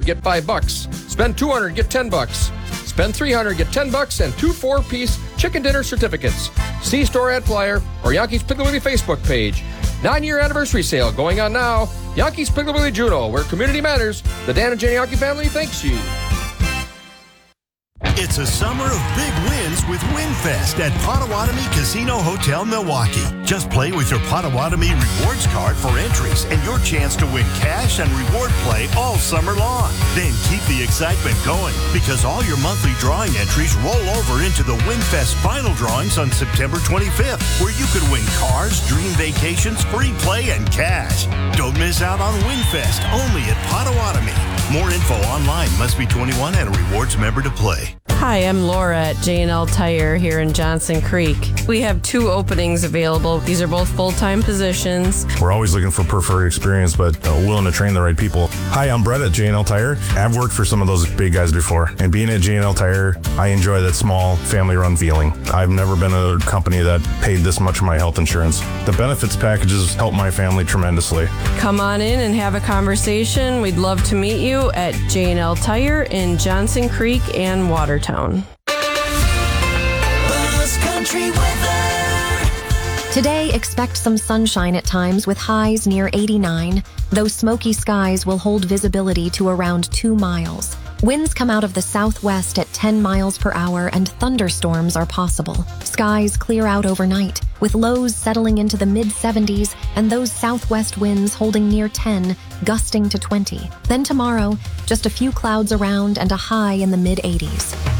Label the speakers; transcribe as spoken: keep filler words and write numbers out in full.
Speaker 1: get five bucks. Spend two hundred, get ten bucks. Spend three hundred, get ten bucks and two four-piece chicken dinner certificates. See store ad flyer or Yankees Piggly Wiggly Facebook page. Nine-year anniversary sale going on now. Yankees Piggly Wiggly Juneau, where community matters. The Dan and Jenny Yankee family thanks you.
Speaker 2: It's a summer of big wins with WinFest at Potawatomi Casino Hotel, Milwaukee. Just play with your Potawatomi Rewards card for entries and your chance to win cash and reward play all summer long. Then keep the excitement going because all your monthly drawing entries roll over into the WinFest final drawings on September twenty-fifth, where you could win cars, dream vacations, free play, and cash. Don't miss out on WinFest only at Potawatomi. More info online. Must be twenty-one and a rewards member to play.
Speaker 3: Hi, I'm Laura at J and L Tire here in Johnson Creek. We have two openings available. These are both full-time positions.
Speaker 4: We're always looking for preferred experience, but uh, willing to train the right people. Hi, I'm Brett at J and L Tire. I've worked for some of those big guys before, and being at J and L Tire, I enjoy that small, family-run feeling. I've never been at a company that paid this much for my health insurance. The benefits packages help my family tremendously.
Speaker 3: Come on in and have a conversation. We'd love to meet you at J and L Tire in Johnson Creek and Watertown.
Speaker 5: Today, expect some sunshine at times with highs near eighty-nine. Those smoky skies will hold visibility to around two miles. Winds come out of the southwest at ten miles per hour and thunderstorms are possible. Skies clear out overnight, with lows settling into the mid seventies and those southwest winds holding near ten, gusting to twenty. Then tomorrow, just a few clouds around and a high in the mid eighties.